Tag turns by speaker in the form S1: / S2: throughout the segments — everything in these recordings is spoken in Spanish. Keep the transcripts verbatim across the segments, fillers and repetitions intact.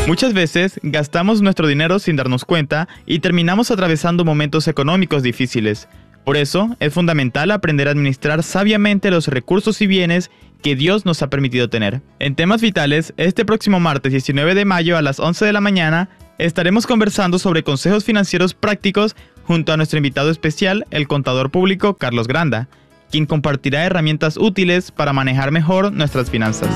S1: Muchas veces gastamos nuestro dinero sin darnos cuenta y terminamos atravesando momentos económicos difíciles. Por eso, es fundamental aprender a administrar sabiamente los recursos y bienes que Dios nos ha permitido tener. En Temas Vitales, este próximo martes diecinueve de mayo a las once de la mañana, estaremos conversando sobre consejos financieros prácticos junto a nuestro invitado especial, el contador público Carlos Granda, quien compartirá herramientas útiles para manejar mejor nuestras finanzas.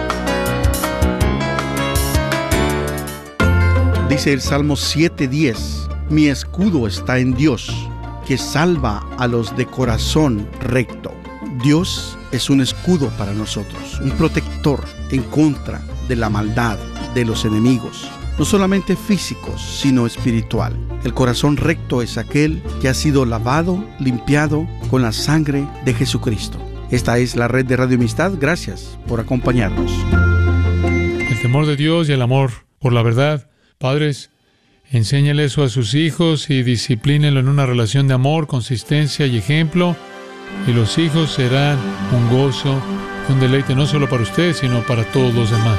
S2: Dice el Salmo siete diez, mi escudo está en Dios, que salva a los de corazón recto. Dios es un escudo para nosotros, un protector en contra de la maldad de los enemigos, no solamente físicos, sino espiritual. El corazón recto es aquel que ha sido lavado, limpiado con la sangre de Jesucristo. Esta es la red de Radio Amistad. Gracias por acompañarnos.
S3: El temor de Dios y el amor por la verdad. Padres, enséñale eso a sus hijos y disciplínenlo en una relación de amor, consistencia y ejemplo. Y los hijos serán un gozo, un deleite no solo para ustedes, sino para todos los demás.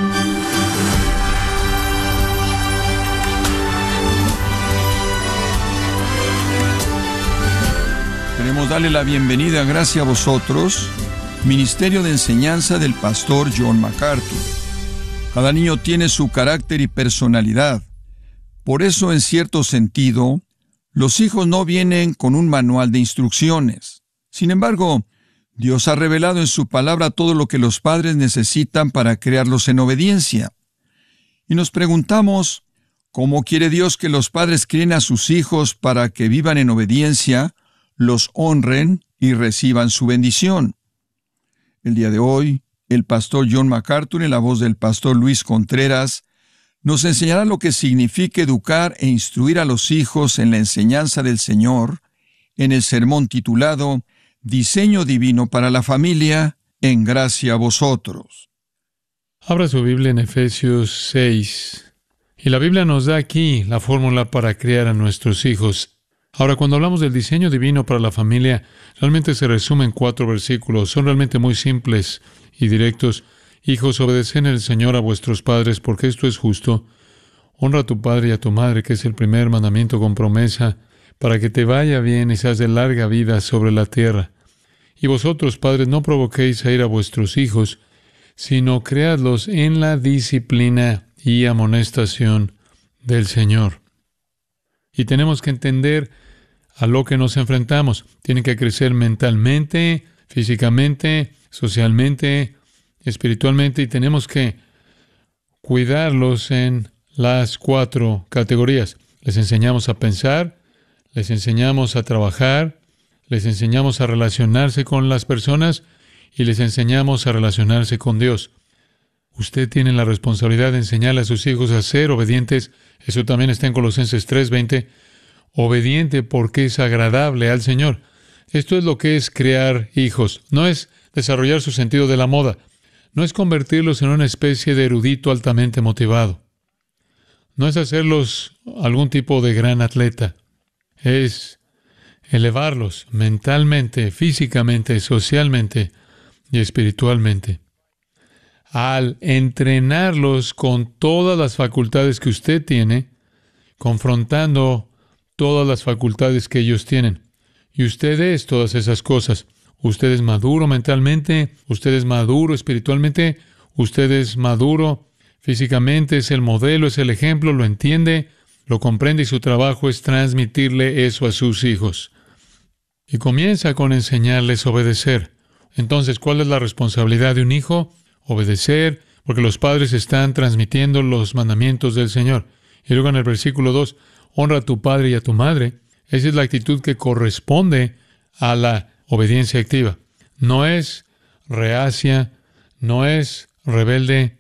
S4: Queremos darle la bienvenida, gracias a vosotros, Ministerio de Enseñanza del Pastor John MacArthur. Cada niño tiene su carácter y personalidad. Por eso, en cierto sentido, los hijos no vienen con un manual de instrucciones. Sin embargo, Dios ha revelado en su palabra todo lo que los padres necesitan para criarlos en obediencia. Y nos preguntamos, ¿cómo quiere Dios que los padres críen a sus hijos para que vivan en obediencia, los honren y reciban su bendición? El día de hoy, el pastor John MacArthur, en la voz del pastor Luis Contreras, nos enseñará lo que significa educar e instruir a los hijos en la enseñanza del Señor, en el sermón titulado Diseño Divino para la Familia, en gracia a vosotros.
S3: Abra su Biblia en Efesios seis. Y la Biblia nos da aquí la fórmula para criar a nuestros hijos. Ahora, cuando hablamos del diseño divino para la familia, realmente se resume en cuatro versículos. Son realmente muy simples y directos. Hijos, obedeced en el Señor a vuestros padres, porque esto es justo. Honra a tu padre y a tu madre, que es el primer mandamiento con promesa, para que te vaya bien y seas de larga vida sobre la tierra. Y vosotros, padres, no provoquéis a ir a vuestros hijos, sino creadlos en la disciplina y amonestación del Señor. Y tenemos que entender a lo que nos enfrentamos. Tienen que crecer mentalmente, físicamente, socialmente, espiritualmente, y tenemos que cuidarlos en las cuatro categorías. Les enseñamos a pensar, les enseñamos a trabajar, les enseñamos a relacionarse con las personas y les enseñamos a relacionarse con Dios. Usted tiene la responsabilidad de enseñarle a sus hijos a ser obedientes. Eso también está en Colosenses tres veinte. Obediente porque es agradable al Señor. Esto es lo que es crear hijos. No es desarrollar su sentido de la moda. No es convertirlos en una especie de erudito altamente motivado. No es hacerlos algún tipo de gran atleta. Es elevarlos mentalmente, físicamente, socialmente y espiritualmente. Al entrenarlos con todas las facultades que usted tiene, confrontando todas las facultades que ellos tienen. Y usted es todas esas cosas. Usted es maduro mentalmente, usted es maduro espiritualmente, usted es maduro físicamente, es el modelo, es el ejemplo, lo entiende, lo comprende y su trabajo es transmitirle eso a sus hijos. Y comienza con enseñarles a obedecer. Entonces, ¿cuál es la responsabilidad de un hijo? Obedecer, porque los padres están transmitiendo los mandamientos del Señor. Y luego en el versículo dos, honra a tu padre y a tu madre. Esa es la actitud que corresponde a la obediencia activa. No es reacia, no es rebelde,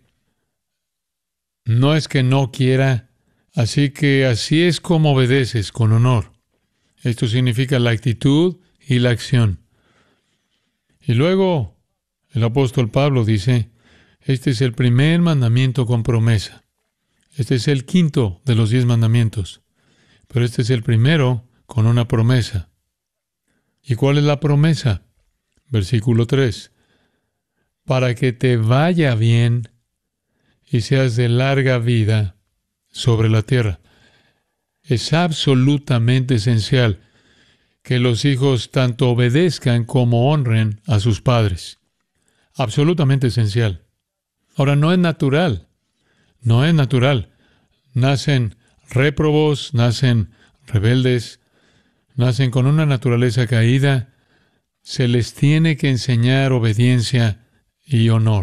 S3: no es que no quiera. Así que así es como obedeces, con honor. Esto significa la actitud y la acción. Y luego el apóstol Pablo dice, este es el primer mandamiento con promesa. Este es el quinto de los diez mandamientos. Pero este es el primero con una promesa. ¿Y cuál es la promesa? Versículo tres. Para que te vaya bien y seas de larga vida sobre la tierra. Es absolutamente esencial que los hijos tanto obedezcan como honren a sus padres. Absolutamente esencial. Ahora, no es natural. No es natural. Nacen réprobos, nacen rebeldes, nacen con una naturaleza caída. Se les tiene que enseñar obediencia y honor.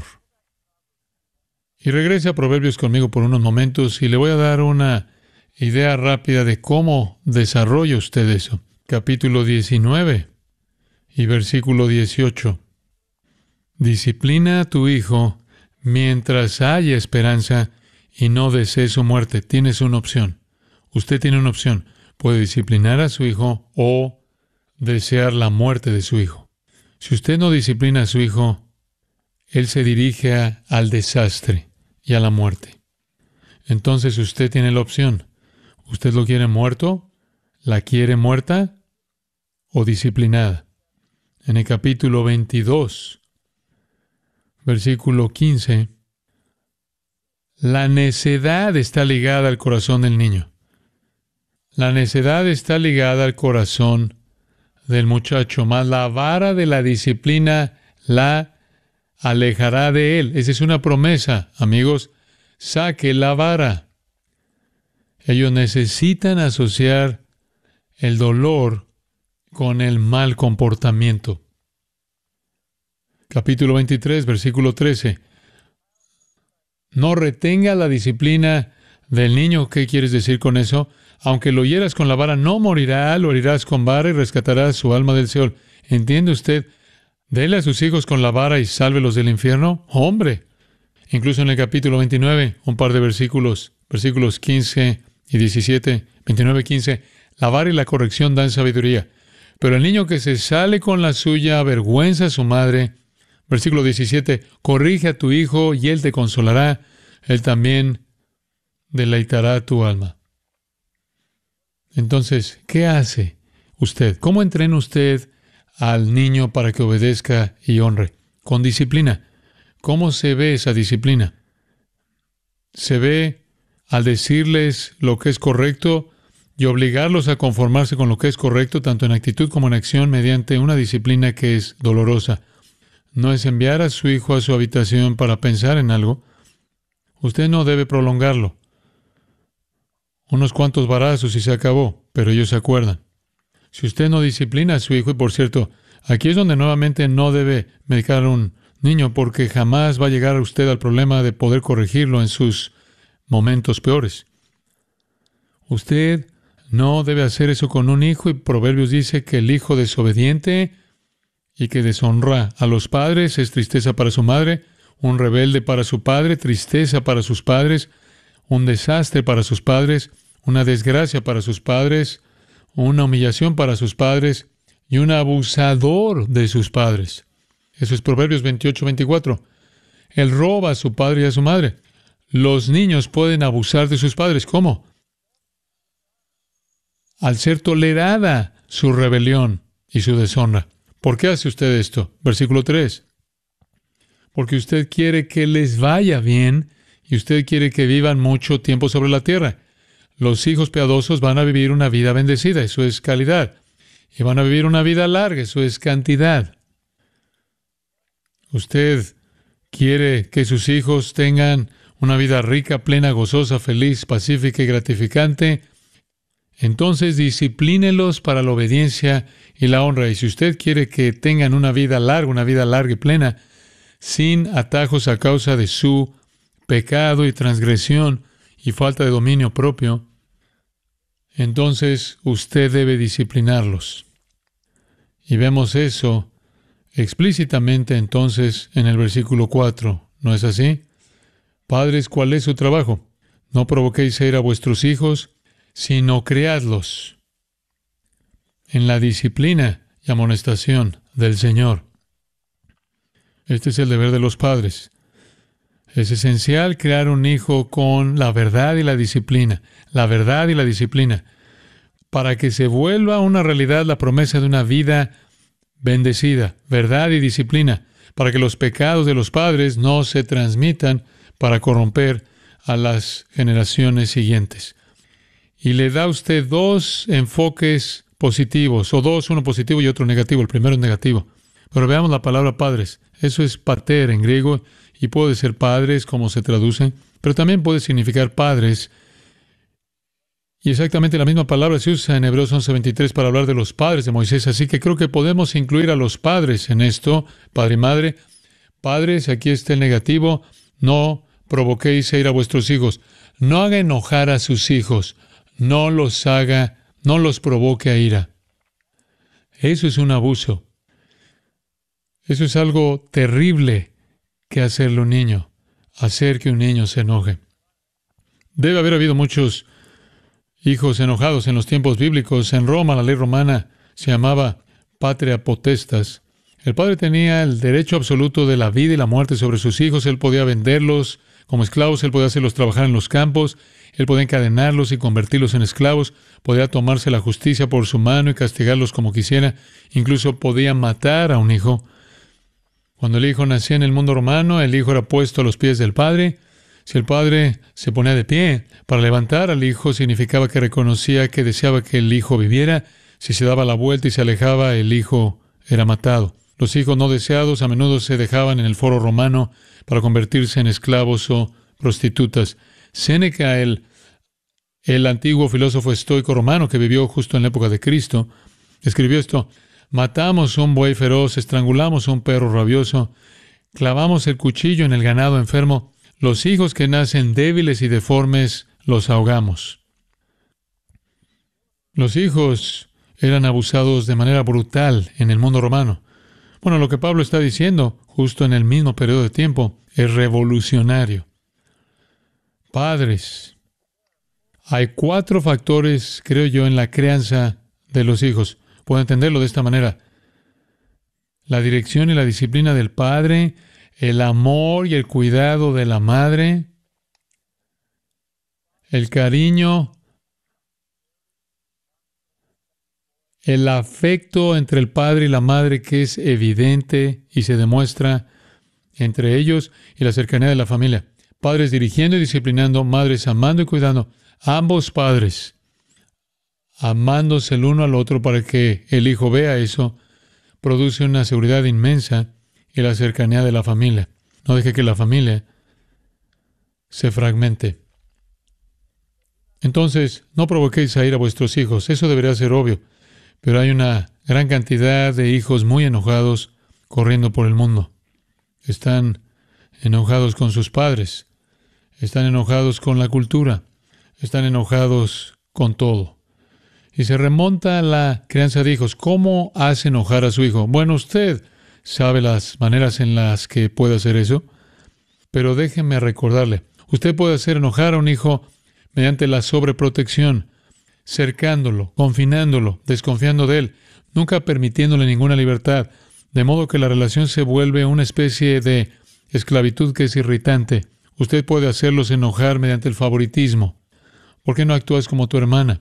S3: Y regrese a Proverbios conmigo por unos momentos y le voy a dar una idea rápida de cómo desarrolla usted eso. Capítulo diecinueve y versículo dieciocho. Disciplina a tu hijo mientras haya esperanza y no desees su muerte. Tienes una opción. Usted tiene una opción. Puede disciplinar a su hijo o desear la muerte de su hijo. Si usted no disciplina a su hijo, él se dirige a, al desastre y a la muerte. Entonces usted tiene la opción. ¿Usted lo quiere muerto? ¿La quiere muerta o disciplinada? En el capítulo veintidós, versículo quince, la necedad está ligada al corazón del niño. La necedad está ligada al corazón del muchacho, mas la vara de la disciplina la alejará de él. Esa es una promesa, amigos. Saque la vara. Ellos necesitan asociar el dolor con el mal comportamiento. Capítulo veintitrés, versículo trece. No retenga la disciplina del niño. ¿Qué quieres decir con eso? Aunque lo hieras con la vara, no morirá, lo herirás con vara y rescatarás su alma del Seol. ¿Entiende usted? Dele a sus hijos con la vara y sálvelos del infierno. ¡Hombre! Incluso en el capítulo veintinueve, un par de versículos, versículos quince y diecisiete, veintinueve, quince, la vara y la corrección dan sabiduría. Pero el niño que se sale con la suya avergüenza a su madre. Versículo diecisiete, corrige a tu hijo y él te consolará. Él también deleitará tu alma. Entonces, ¿qué hace usted? ¿Cómo entrena usted al niño para que obedezca y honre? Con disciplina. ¿Cómo se ve esa disciplina? Se ve al decirles lo que es correcto y obligarlos a conformarse con lo que es correcto, tanto en actitud como en acción, mediante una disciplina que es dolorosa. No es enviar a su hijo a su habitación para pensar en algo. Usted no debe prolongarlo. Unos cuantos varazos y se acabó, pero ellos se acuerdan. Si usted no disciplina a su hijo, y por cierto, aquí es donde nuevamente no debe medicar a un niño, porque jamás va a llegar usted al problema de poder corregirlo en sus momentos peores. Usted no debe hacer eso con un hijo, y Proverbios dice que el hijo desobediente y que deshonra a los padres es tristeza para su madre, un rebelde para su padre, tristeza para sus padres, un desastre para sus padres, una desgracia para sus padres, una humillación para sus padres y un abusador de sus padres. Eso es Proverbios veintiocho, veinticuatro. Él roba a su padre y a su madre. Los niños pueden abusar de sus padres. ¿Cómo? Al ser tolerada su rebelión y su deshonra. ¿Por qué hace usted esto? Versículo tres. Porque usted quiere que les vaya bien y usted quiere que vivan mucho tiempo sobre la tierra. Los hijos piadosos van a vivir una vida bendecida, eso es calidad. Y van a vivir una vida larga, eso es cantidad. Usted quiere que sus hijos tengan una vida rica, plena, gozosa, feliz, pacífica y gratificante. Entonces disciplínelos para la obediencia y la honra. Y si usted quiere que tengan una vida larga, una vida larga y plena, sin atajos a causa de su pecado y transgresión y falta de dominio propio, entonces usted debe disciplinarlos. Y vemos eso explícitamente entonces en el versículo cuatro. ¿No es así? Padres, ¿cuál es su trabajo? No provoquéis a ir a vuestros hijos, sino criadlos en la disciplina y amonestación del Señor. Este es el deber de los padres. Es esencial crear un hijo con la verdad y la disciplina, la verdad y la disciplina, para que se vuelva una realidad la promesa de una vida bendecida, verdad y disciplina, para que los pecados de los padres no se transmitan para corromper a las generaciones siguientes. Y le da a usted dos enfoques positivos, o dos, uno positivo y otro negativo. El primero es negativo. Pero veamos la palabra padres. Eso es pater en griego, y puede ser padres, como se traduce, pero también puede significar padres. Y exactamente la misma palabra se usa en Hebreos once veintitrés para hablar de los padres de Moisés. Así que creo que podemos incluir a los padres en esto, padre y madre. Padres, aquí está el negativo. No provoquéis a ir a vuestros hijos. No haga enojar a sus hijos. No los haga, no los provoque a ira. Eso es un abuso. Eso es algo terrible que hacerle a un niño, hacer que un niño se enoje. Debe haber habido muchos hijos enojados en los tiempos bíblicos. En Roma, la ley romana se llamaba patria potestas. El padre tenía el derecho absoluto de la vida y la muerte sobre sus hijos. Él podía venderlos como esclavos, él podía hacerlos trabajar en los campos, él podía encadenarlos y convertirlos en esclavos, podía tomarse la justicia por su mano y castigarlos como quisiera, incluso podía matar a un hijo. Cuando el hijo nacía en el mundo romano, el hijo era puesto a los pies del padre. Si el padre se ponía de pie para levantar al hijo, significaba que reconocía que deseaba que el hijo viviera. Si se daba la vuelta y se alejaba, el hijo era matado. Los hijos no deseados a menudo se dejaban en el foro romano para convertirse en esclavos o prostitutas. Séneca, el, el antiguo filósofo estoico romano que vivió justo en la época de Cristo, escribió esto: matamos un buey feroz, estrangulamos un perro rabioso, clavamos el cuchillo en el ganado enfermo, los hijos que nacen débiles y deformes los ahogamos. Los hijos eran abusados de manera brutal en el mundo romano. Bueno, lo que Pablo está diciendo, justo en el mismo periodo de tiempo, es revolucionario. Padres, hay cuatro factores, creo yo, en la crianza de los hijos. Puedo entenderlo de esta manera: la dirección y la disciplina del padre, el amor y el cuidado de la madre, el cariño, el afecto entre el padre y la madre, que es evidente y se demuestra entre ellos, y la cercanía de la familia. Padres dirigiendo y disciplinando, madres amando y cuidando. Ambos padres amándose el uno al otro para que el hijo vea eso, produce una seguridad inmensa y la cercanía de la familia. No deje que la familia se fragmente. Entonces, no provoquéis a ir a vuestros hijos. Eso debería ser obvio. Pero hay una gran cantidad de hijos muy enojados corriendo por el mundo. Están enojados con sus padres. Están enojados con la cultura. Están enojados con todo. Y se remonta a la crianza de hijos. ¿Cómo hace enojar a su hijo? Bueno, usted sabe las maneras en las que puede hacer eso. Pero déjeme recordarle. Usted puede hacer enojar a un hijo mediante la sobreprotección, cercándolo, confinándolo, desconfiando de él, nunca permitiéndole ninguna libertad, de modo que la relación se vuelve una especie de esclavitud que es irritante. Usted puede hacerlos enojar mediante el favoritismo. ¿Por qué no actúas como tu hermana?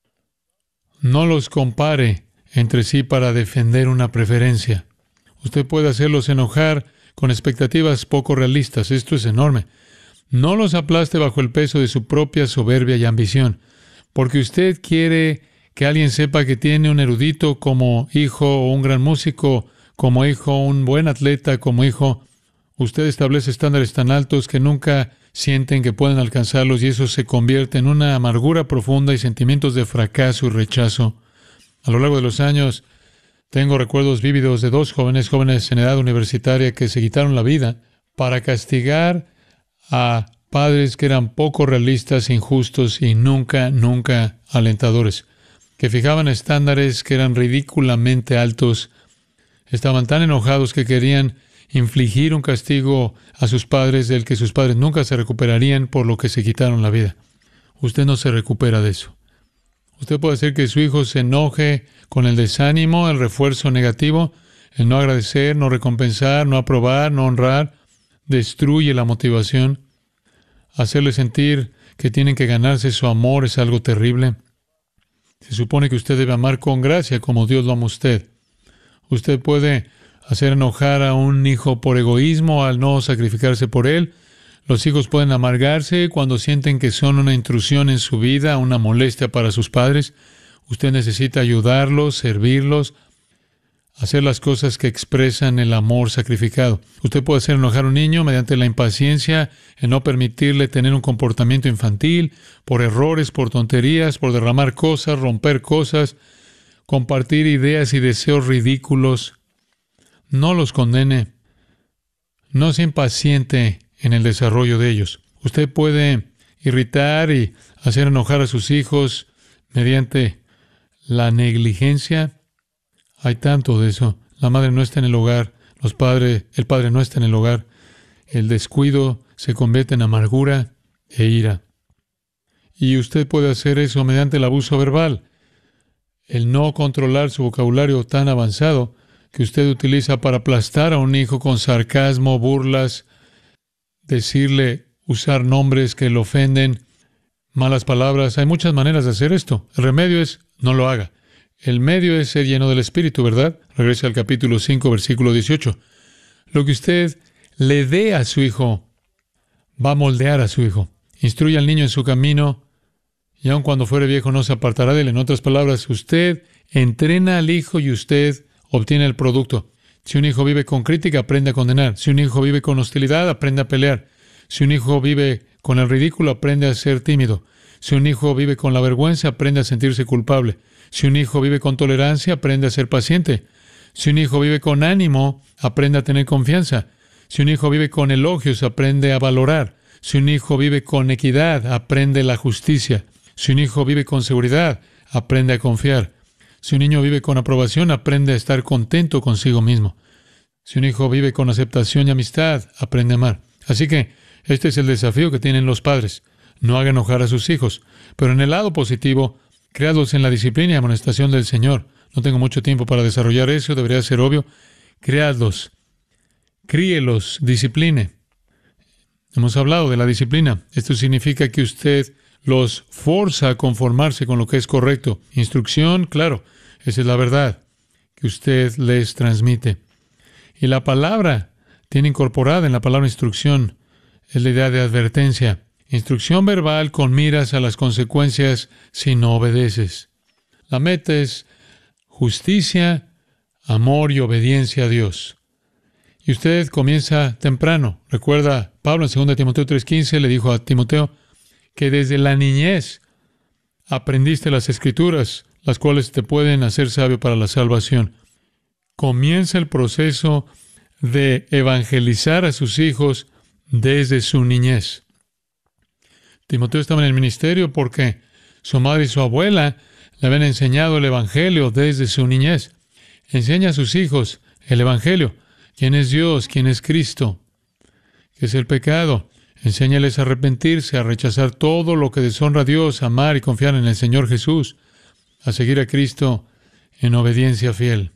S3: No los compare entre sí para defender una preferencia. Usted puede hacerlos enojar con expectativas poco realistas. Esto es enorme. No los aplaste bajo el peso de su propia soberbia y ambición. Porque usted quiere que alguien sepa que tiene un erudito como hijo, o un gran músico como hijo, un buen atleta como hijo. Usted establece estándares tan altos que nunca sienten que pueden alcanzarlos, y eso se convierte en una amargura profunda y sentimientos de fracaso y rechazo. A lo largo de los años, tengo recuerdos vívidos de dos jóvenes, jóvenes en edad universitaria, que se quitaron la vida para castigar a padres que eran poco realistas, injustos y nunca, nunca alentadores, que fijaban estándares que eran ridículamente altos. Estaban tan enojados que querían infligir un castigo a sus padres del que sus padres nunca se recuperarían, por lo que se quitaron la vida. Usted no se recupera de eso. Usted puede hacer que su hijo se enoje con el desánimo, el refuerzo negativo, el no agradecer, no recompensar, no aprobar, no honrar. Destruye la motivación. Hacerle sentir que tienen que ganarse su amor es algo terrible. Se supone que usted debe amar con gracia como Dios lo ama a usted. Usted puede hacer enojar a un hijo por egoísmo al no sacrificarse por él. Los hijos pueden amargarse cuando sienten que son una intrusión en su vida, una molestia para sus padres. Usted necesita ayudarlos, servirlos, hacer las cosas que expresan el amor sacrificado. Usted puede hacer enojar a un niño mediante la impaciencia, en no permitirle tener un comportamiento infantil, por errores, por tonterías, por derramar cosas, romper cosas, compartir ideas y deseos ridículos. No los condene. No sea impaciente en el desarrollo de ellos. Usted puede irritar y hacer enojar a sus hijos mediante la negligencia. Hay tanto de eso. La madre no está en el hogar, los padres, el padre no está en el hogar. El descuido se convierte en amargura e ira. Y usted puede hacer eso mediante el abuso verbal. El no controlar su vocabulario tan avanzado que usted utiliza para aplastar a un hijo con sarcasmo, burlas, decirle, usar nombres que le ofenden, malas palabras. Hay muchas maneras de hacer esto. El remedio es, no lo haga. El medio es ser lleno del Espíritu, ¿verdad? Regrese al capítulo cinco, versículo dieciocho. Lo que usted le dé a su hijo va a moldear a su hijo. Instruye al niño en su camino, y aun cuando fuere viejo no se apartará de él. En otras palabras, usted entrena al hijo y usted obtiene el producto. Si un hijo vive con crítica, aprende a condenar. Si un hijo vive con hostilidad, aprende a pelear. Si un hijo vive con el ridículo, aprende a ser tímido. Si un hijo vive con la vergüenza, aprende a sentirse culpable. Si un hijo vive con tolerancia, aprende a ser paciente. Si un hijo vive con ánimo, aprende a tener confianza. Si un hijo vive con elogios, aprende a valorar. Si un hijo vive con equidad, aprende la justicia. Si un hijo vive con seguridad, aprende a confiar. Si un niño vive con aprobación, aprende a estar contento consigo mismo. Si un hijo vive con aceptación y amistad, aprende a amar. Así que este es el desafío que tienen los padres. No hagan enojar a sus hijos. Pero en el lado positivo, créalos en la disciplina y amonestación del Señor. No tengo mucho tiempo para desarrollar eso, debería ser obvio. Créalos, críelos, discipline. Hemos hablado de la disciplina. Esto significa que usted los forza a conformarse con lo que es correcto. Instrucción, claro, esa es la verdad que usted les transmite. Y la palabra tiene incorporada en la palabra instrucción es la idea de advertencia. Instrucción verbal con miras a las consecuencias si no obedeces. La meta es justicia, amor y obediencia a Dios. Y usted comienza temprano. Recuerda, Pablo en segunda Timoteo tres quince le dijo a Timoteo que desde la niñez aprendiste las Escrituras, las cuales te pueden hacer sabio para la salvación. Comienza el proceso de evangelizar a sus hijos desde su niñez. Timoteo estaba en el ministerio porque su madre y su abuela le habían enseñado el Evangelio desde su niñez. Enseña a sus hijos el Evangelio. ¿Quién es Dios? ¿Quién es Cristo? ¿Qué es el pecado? Enséñales a arrepentirse, a rechazar todo lo que deshonra a Dios, a amar y confiar en el Señor Jesús, a seguir a Cristo en obediencia fiel.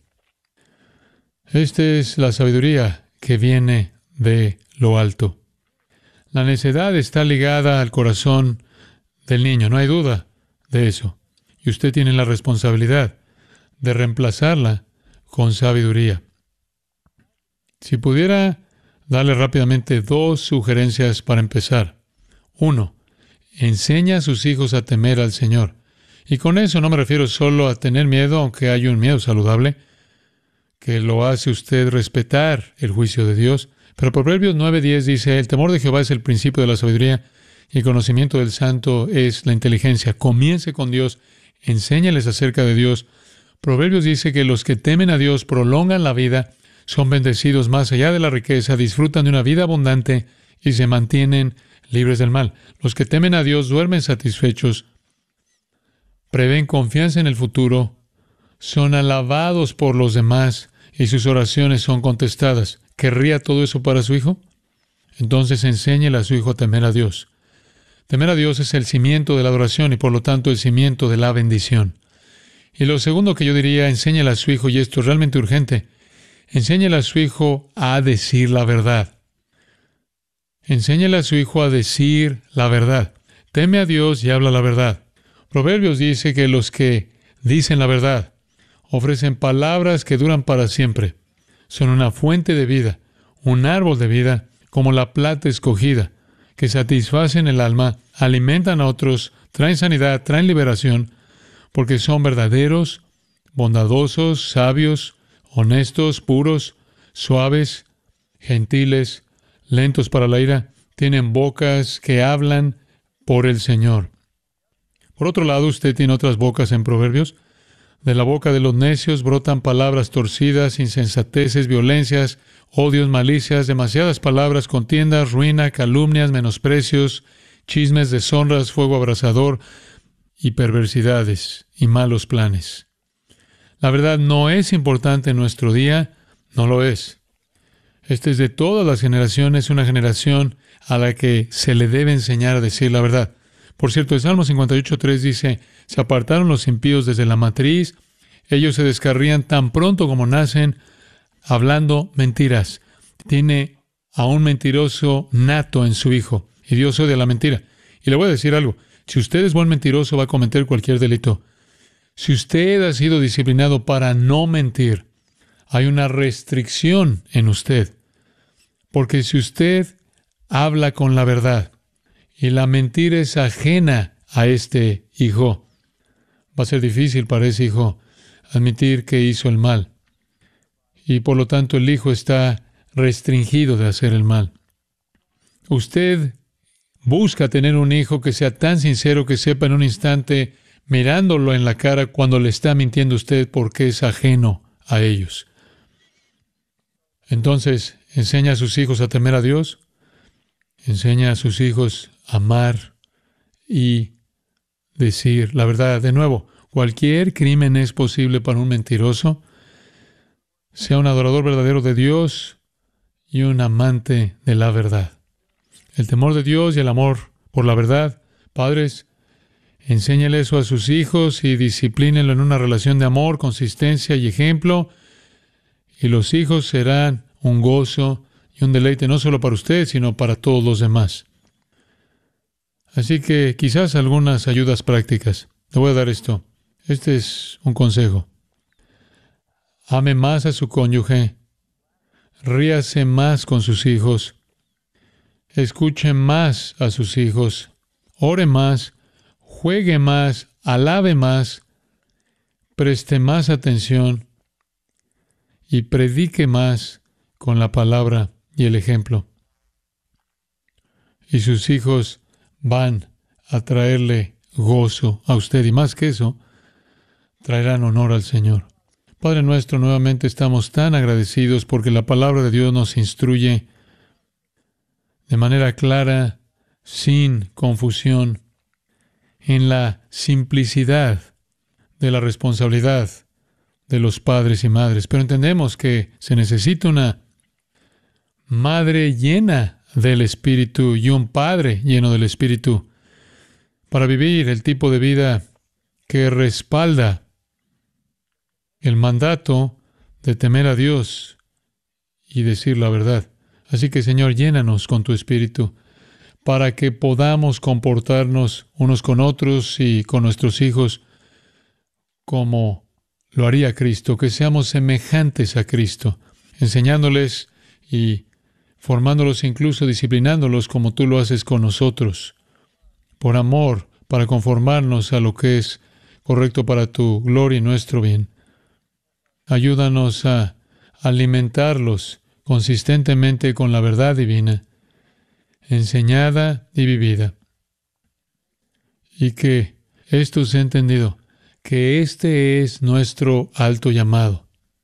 S3: Esta es la sabiduría que viene de lo alto. La necedad está ligada al corazón del niño, no hay duda de eso. Y usted tiene la responsabilidad de reemplazarla con sabiduría. Si pudiera darle rápidamente dos sugerencias para empezar. Uno, enseña a sus hijos a temer al Señor. Y con eso no me refiero solo a tener miedo, aunque hay un miedo saludable, que lo hace usted respetar el juicio de Dios. Pero Proverbios nueve diez dice, el temor de Jehová es el principio de la sabiduría y el conocimiento del santo es la inteligencia. Comience con Dios, enséñales acerca de Dios. Proverbios dice que los que temen a Dios prolongan la vida, son bendecidos más allá de la riqueza, disfrutan de una vida abundante y se mantienen libres del mal. Los que temen a Dios duermen satisfechos, prevén confianza en el futuro, son alabados por los demás y sus oraciones son contestadas. ¿Querría todo eso para su hijo? Entonces enséñele a su hijo a temer a Dios. Temer a Dios es el cimiento de la adoración y por lo tanto el cimiento de la bendición. Y lo segundo que yo diría, enséñele a su hijo, y esto es realmente urgente, enséñele a su hijo a decir la verdad. Enséñele a su hijo a decir la verdad. Teme a Dios y habla la verdad. Proverbios dice que los que dicen la verdad ofrecen palabras que duran para siempre. Son una fuente de vida, un árbol de vida, como la plata escogida. que satisfacen el alma, alimentan a otros, traen sanidad, traen liberación, porque son verdaderos, bondadosos, sabios, honestos, puros, suaves, gentiles, lentos para la ira, tienen bocas que hablan por el Señor. Por otro lado, usted tiene otras bocas en Proverbios. De la boca de los necios brotan palabras torcidas, insensateces, violencias, odios, malicias, demasiadas palabras, contiendas, ruina, calumnias, menosprecios, chismes, deshonras, fuego abrasador y perversidades y malos planes. La verdad no es importante en nuestro día, no lo es. Este es de todas las generaciones, una generación a la que se le debe enseñar a decir la verdad. Por cierto, el Salmo cincuenta y ocho tres dice, se apartaron los impíos desde la matriz, ellos se descarrían tan pronto como nacen, hablando mentiras. Tiene a un mentiroso nato en su hijo, y Dios odia la mentira. Y le voy a decir algo, si usted es buen mentiroso va a cometer cualquier delito. Si usted ha sido disciplinado para no mentir, hay una restricción en usted. Porque si usted habla con la verdad, y la mentira es ajena a este hijo, va a ser difícil para ese hijo admitir que hizo el mal. Y por lo tanto el hijo está restringido de hacer el mal. Usted busca tener un hijo que sea tan sincero que sepa en un instante, mirándolo en la cara cuando le está mintiendo usted porque es ajeno a ellos. Entonces, ¿enseña a sus hijos a temer a Dios? ¿Enseña a sus hijos a amar y decir la verdad? De nuevo, cualquier crimen es posible para un mentiroso, sea un adorador verdadero de Dios y un amante de la verdad. El temor de Dios y el amor por la verdad. Padres, enséñele eso a sus hijos y disciplínenlo en una relación de amor, consistencia y ejemplo. Y los hijos serán un gozo y un deleite no solo para usted, sino para todos los demás. Así que quizás algunas ayudas prácticas. Le voy a dar esto. Este es un consejo. Ame más a su cónyuge. Ríase más con sus hijos. Escuche más a sus hijos. Ore más. Juegue más. Alabe más. Preste más atención. Y predique más con la palabra y el ejemplo. Y sus hijos van a traerle gozo a usted. Y más que eso, traerán honor al Señor. Padre nuestro, nuevamente estamos tan agradecidos porque la palabra de Dios nos instruye de manera clara, sin confusión, en la simplicidad de la responsabilidad de los padres y madres. Pero entendemos que se necesita una madre llena del Espíritu y un padre lleno del Espíritu para vivir el tipo de vida que respalda el mandato de temer a Dios y decir la verdad. Así que, Señor, llénanos con tu Espíritu para que podamos comportarnos unos con otros y con nuestros hijos como lo haría Cristo, que seamos semejantes a Cristo, enseñándoles y formándolos, incluso disciplinándolos como tú lo haces con nosotros, por amor, para conformarnos a lo que es correcto para tu gloria y nuestro bien. Ayúdanos a alimentarlos consistentemente con la verdad divina, enseñada y vivida. Y que esto sea entendido, que este es nuestro alto llamado.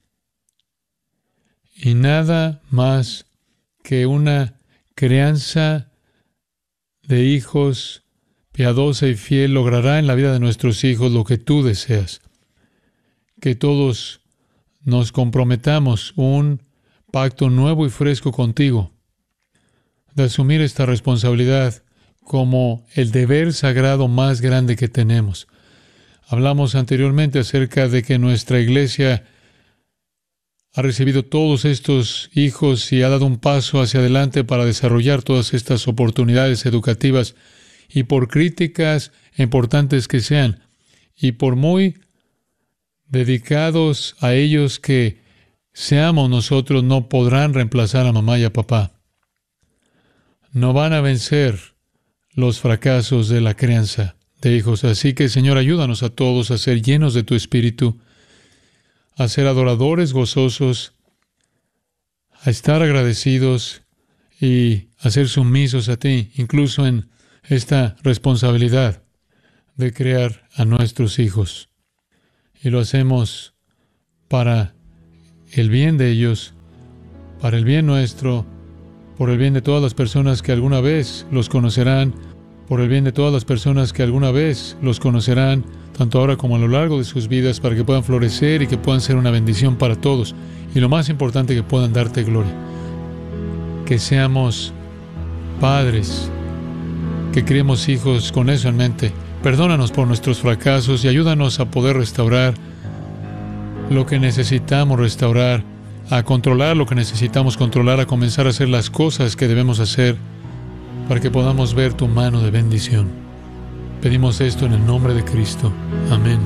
S3: Y nada más que una crianza de hijos piadosa y fiel logrará en la vida de nuestros hijos lo que tú deseas. Que todos nos comprometamos un pacto nuevo y fresco contigo, de asumir esta responsabilidad como el deber sagrado más grande que tenemos. Hablamos anteriormente acerca de que nuestra iglesia ha recibido todos estos hijos y ha dado un paso hacia adelante para desarrollar todas estas oportunidades educativas, y por críticas importantes que sean, y por muy dedicados a ellos que seamos nosotros, no podrán reemplazar a mamá y a papá. no van a vencer los fracasos de la crianza de hijos. Así que, Señor, ayúdanos a todos a ser llenos de tu Espíritu, a ser adoradores gozosos, a estar agradecidos y a ser sumisos a ti, incluso en esta responsabilidad de crear a nuestros hijos. Y lo hacemos para el bien de ellos, para el bien nuestro, por el bien de todas las personas que alguna vez los conocerán, por el bien de todas las personas que alguna vez los conocerán, tanto ahora como a lo largo de sus vidas, para que puedan florecer y que puedan ser una bendición para todos. Y lo más importante, que puedan darte gloria. Que seamos padres, que criemos hijos con eso en mente. Perdónanos por nuestros fracasos y ayúdanos a poder restaurar lo que necesitamos restaurar, a controlar lo que necesitamos controlar, a comenzar a hacer las cosas que debemos hacer para que podamos ver tu mano de bendición. Pedimos esto en el nombre de Cristo. Amén.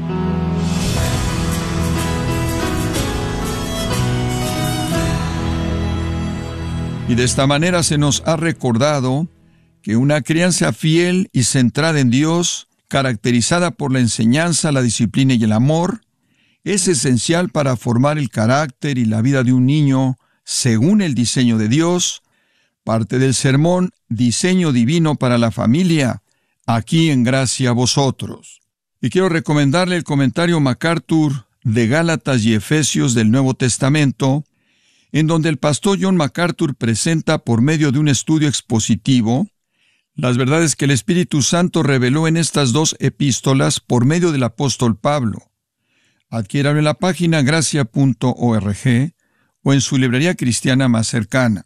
S4: Y de esta manera se nos ha recordado que una crianza fiel y centrada en Dios, caracterizada por la enseñanza, la disciplina y el amor, es esencial para formar el carácter y la vida de un niño según el diseño de Dios, parte del sermón Diseño Divino para la Familia, aquí en Gracia a Vosotros. Y quiero recomendarle el comentario MacArthur de Gálatas y Efesios del Nuevo Testamento, en donde el pastor John MacArthur presenta por medio de un estudio expositivo las verdades que el Espíritu Santo reveló en estas dos epístolas por medio del apóstol Pablo. Adquiéralo en la página gracia punto org o en su librería cristiana más cercana.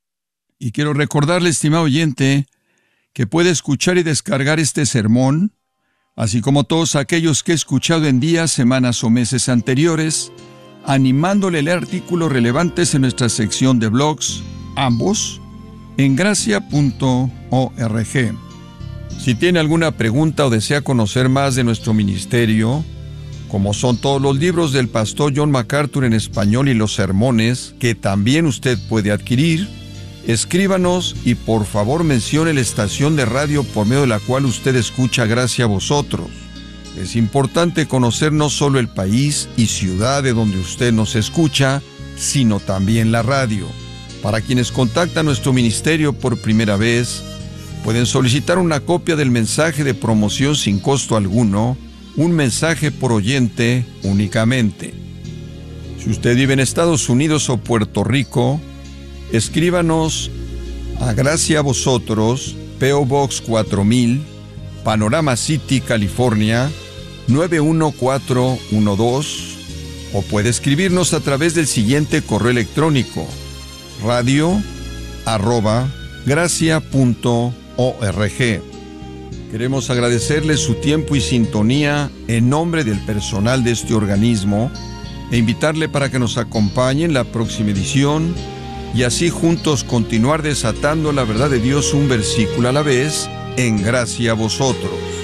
S4: Y quiero recordarle, estimado oyente, que puede escuchar y descargar este sermón, así como todos aquellos que he escuchado en días, semanas o meses anteriores, animándole a leer artículos relevantes en nuestra sección de blogs, ambos, en gracia punto org. Si tiene alguna pregunta o desea conocer más de nuestro ministerio, como son todos los libros del pastor John MacArthur en español y los sermones, que también usted puede adquirir, escríbanos y por favor mencione la estación de radio por medio de la cual usted escucha Gracia a Vosotros. Es importante conocer no solo el país y ciudad de donde usted nos escucha, sino también la radio. Para quienes contactan nuestro ministerio por primera vez, pueden solicitar una copia del mensaje de promoción sin costo alguno, un mensaje por oyente únicamente. Si usted vive en Estados Unidos o Puerto Rico, escríbanos a Gracia a Vosotros, P O Box cuatro mil, Panorama City, California, nueve uno cuatro uno dos, o puede escribirnos a través del siguiente correo electrónico: radio arroba gracia punto org. Queremos agradecerle su tiempo y sintonía en nombre del personal de este organismo e invitarle para que nos acompañe en la próxima edición y así juntos continuar desatando la verdad de Dios un versículo a la vez en Gracia a Vosotros.